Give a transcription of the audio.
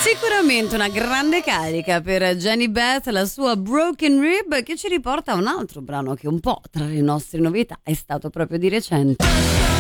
Sicuramente una grande carica per Jenny Beth, la sua Broken Rib, che ci riporta a un altro brano che un po' tra le nostre novità è stato proprio di recente.